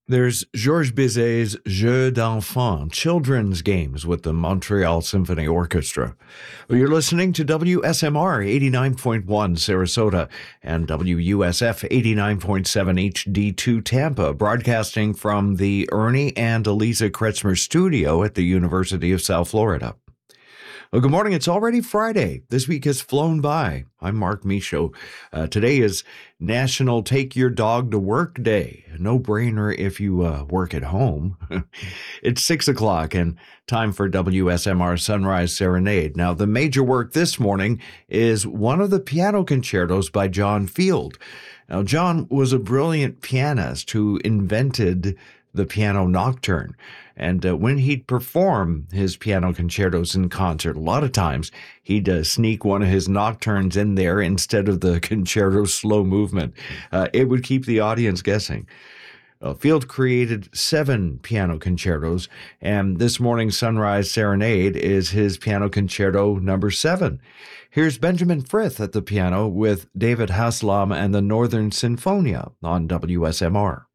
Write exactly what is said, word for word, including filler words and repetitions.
There's Georges Bizet's Jeux d'enfants, children's games with the Montreal Symphony Orchestra. Well, you're listening to W S M R eighty-nine point one Sarasota and W U S F eighty-nine point seven H D two Tampa, broadcasting from the Ernie and Eliza Kretzmer studio at the University of South Florida. Well, good morning. It's already Friday. This week has flown by. I'm Mark Michaud. Uh, today is National Take Your Dog to Work Day. A no-brainer if you uh, work at home. It's six o'clock and time for W S M R Sunrise Serenade. Now, the major work this morning is one of the piano concertos by John Field. Now, John was a brilliant pianist who invented the piano nocturne. And uh, when he'd perform his piano concertos in concert, a lot of times he'd uh, sneak one of his nocturnes in there instead of the concerto slow movement. Uh, it would keep the audience guessing. Uh, Field created seven piano concertos, and this morning's Sunrise Serenade is his piano concerto number seven. Here's Benjamin Frith at the piano with David Haslam and the Northern Sinfonia on W S M R.